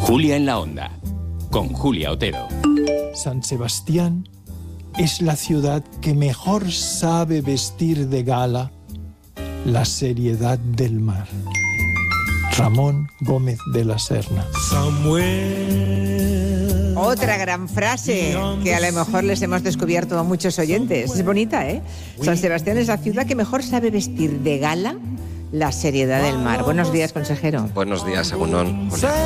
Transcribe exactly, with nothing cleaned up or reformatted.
Julia en la Onda, con Julia Otero. San Sebastián es la ciudad que mejor sabe vestir de gala la seriedad del mar. Ramón Gómez de la Serna. Otra gran frase que a lo mejor les hemos descubierto a muchos oyentes. Es bonita, ¿eh? San Sebastián es la ciudad que mejor sabe vestir de gala la seriedad del mar. Buenos días, consejero. Buenos días, Agunón.